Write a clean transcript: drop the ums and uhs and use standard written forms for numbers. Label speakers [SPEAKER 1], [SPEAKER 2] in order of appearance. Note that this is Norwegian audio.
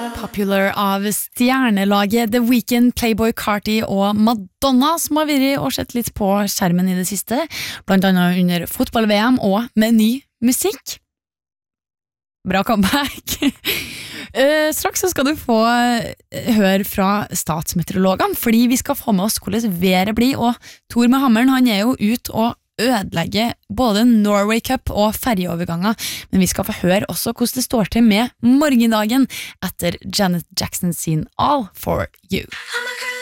[SPEAKER 1] Popular av stjernelaget The Weeknd, Playboy Carti og Madonna, som har vært og sett litt på skjermen i det siste, blant annet under fotball-VM og med ny musikk. Bra comeback! Straks så skal du få høre fra statsmeteorologene, fordi vi skal få med oss hvordan været blir, og Tor med hammeren, han er jo ut og ødelegge både Norway Cup og ferjeoverganger, men vi skal få høre også hvordan det står til med morgendagen etter Janet Jackson sin All For You.